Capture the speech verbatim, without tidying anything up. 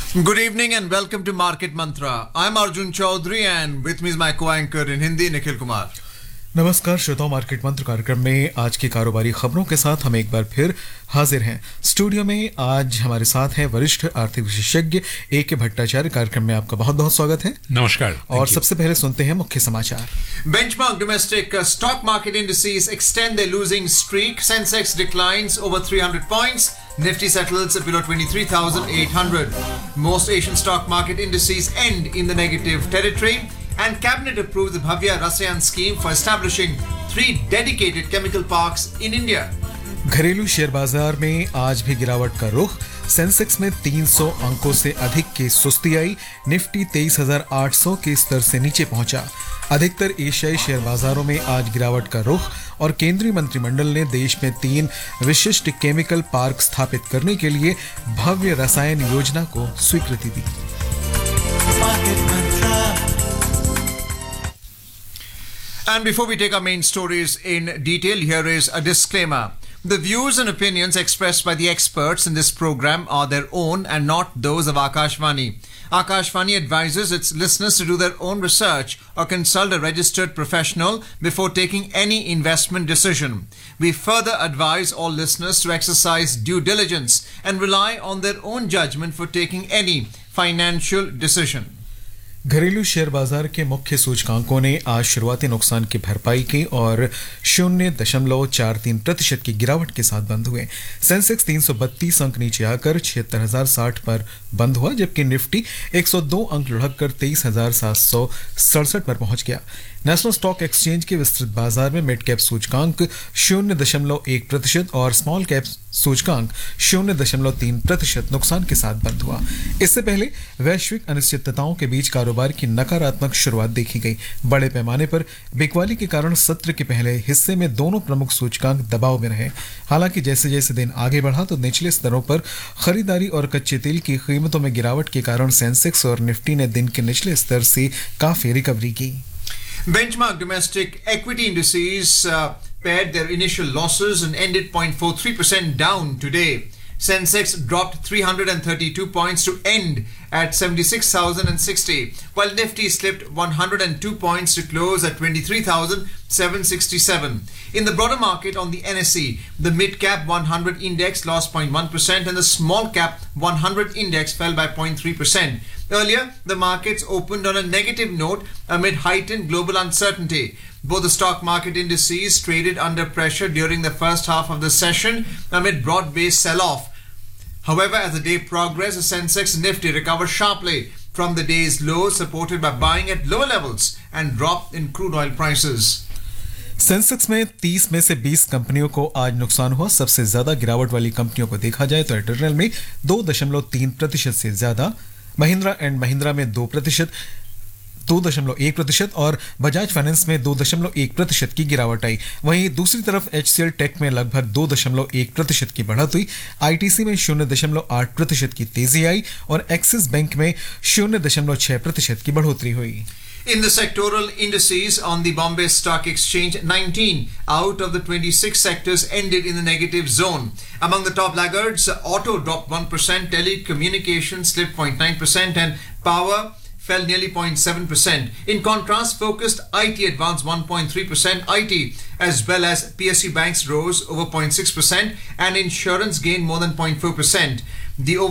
Good evening and welcome to Market Mantra. I'm Arjun Chaudhary and with me is my co-anchor in Hindi, Nikhil Kumar. नमस्कार श्रोताओं, market मंत्र कार्यक्रम में आज की कारोबारी खबरों के साथ हम एक बार फिर हाजिर हैं। स्टूडियो में आज हमारे साथ हैं वरिष्ठ आर्थिक विशेषज्ञ ए के भट्टाचार्य। कार्यक्रम में आपका बहुत बहुत स्वागत है। नमस्कार। और सबसे पहले सुनते हैं मुख्य समाचार। Benchmark domestic uh, stock market indices extend their losing streak. Sensex declines over three hundred points. Nifty settles below twenty-three thousand eight hundred. Most Asian stock market indices end in the negative territory. And Cabinet approved the Bhavya Rasayan scheme for establishing three dedicated chemical parks in India. घरेलू share बाजार में आज भी गिरावट का रुख। Sensex में तीन सौ अंकों से अधिक की सुस्ती आई। निफ्टी तेईस हज़ार आठ सौ के स्तर से नीचे पहुंचा। अधिकतर एशियाई शेयर बाजारों में आज गिरावट का रुख और केंद्रीय मंत्रिमंडल ने देश में तीन विशिष्ट केमिकल पार्क स्थापित करने के लिए भव्य रसायन योजना को स्वीकृति दी। And before we take our main stories in detail, here is a disclaimer. The views and opinions expressed by the experts in this program are their own and not those of Akashvani. Akashvani advises its listeners to do their own research or consult a registered professional before taking any investment decision. We further advise all listeners to exercise due diligence and rely on their own judgment for taking any financial decision. घरेलू share बाजार के मुख्य सूचकांकों ने आज शुरुआती नुकसान की भरपाई की और शून्य दशमलव चार तीन प्रतिशत की गिरावट के साथ बंद हुए। सेंसेक्स तीन सौ बत्तीस अंक नीचे आकर छिहत्तर हजार साठ पर बंद हुआ, जबकि निफ्टी एक सौ दो अंक लुढ़ककर तेईस हजार सात सौ सड़सठ पर पहुंच गया। नेशनल स्टॉक एक्सचेंज के विस्तृत बाजार में मिड कैप सूचकांक शून्य दशमलव एक प्रतिशत और स्मॉल कैप सूचकांक शून्य दशमलव तीन प्रतिशत नुकसान के साथ बंद हुआ। इससे पहले वैश्विक अनिश्चितताओं के बीच कारोबार की नकारात्मक शुरुआत देखी गई। बड़े पैमाने पर बिकवाली के कारण सत्र के पहले हिस्से में दोनों प्रमुख सूचकांक दबाव में रहे। हालांकि जैसे जैसे दिन आगे बढ़ा तो निचले स्तरों पर खरीदारी और कच्चे तेल की कीमतों में गिरावट के कारण सेंसेक्स और निफ्टी ने दिन के निचले स्तर से काफी रिकवरी की। Benchmark domestic equity indices uh, pared their initial losses and ended zero point four three percent down today. Sensex dropped three hundred thirty-two points to end at seventy-six thousand sixty, while Nifty slipped one hundred two points to close at twenty-three thousand seven hundred sixty-seven. In the broader market on the N S E, the mid-cap one hundred index lost zero point one percent and the small-cap one hundred index fell by zero point three percent. Earlier, the markets opened on a negative note amid heightened global uncertainty. Both the stock market indices traded under pressure during the first half of the session amid broad-based sell-off. However, as the day progressed, the Sensex and Nifty recovered sharply from the day's low, supported by buying at lower levels and drop in crude oil prices. Sensex में तीस में से बीस कंपनियों को आज नुकसान हुआ। सबसे ज्यादा गिरावट वाली कंपनियों को देखा जाए तो एयरटेल में दो दशमलव तीन प्रतिशत से ज्यादा, महिंद्रा एंड महिंद्रा में दो प्रतिशत दो दशमलव एक प्रतिशत और बजाज फाइनेंस में दो दशमलव एक प्रतिशत की गिरावट आई। वहीं दूसरी तरफ एचसीएल टेक में लगभग दो दशमलव एक प्रतिशत की बढ़त हुई। आईटीसी में शून्य दशमलव आठ प्रतिशत की तेजी आई और एक्सिस बैंक में शून्य दशमलव छह प्रतिशत की बढ़ोतरी हुई। In the sectoral indices on the Bombay Stock Exchange, nineteen out of the twenty-six sectors ended in the negative zone. Among the top laggards, auto dropped one percent, telecommunications slipped zero point nine percent and power fell nearly zero point seven percent. In contrast, focused I T advanced one point three percent. I T as well as P S U banks rose over zero point six percent and insurance gained more than zero point four percent. The